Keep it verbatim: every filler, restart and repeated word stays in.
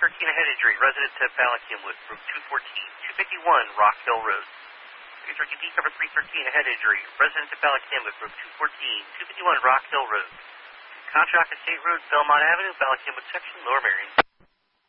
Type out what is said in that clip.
thirteen ahead injury, resident to Ballackinwood, room two fourteen, two fifty-one Rock Hill Road. three thirteen D, cover three thirteen ahead injury, resident to Ballackinwood, room two fourteen, two fifty-one Rock Hill Road. Contract Estate Road, Belmont Avenue, Ballackinwood section, Lower Merion.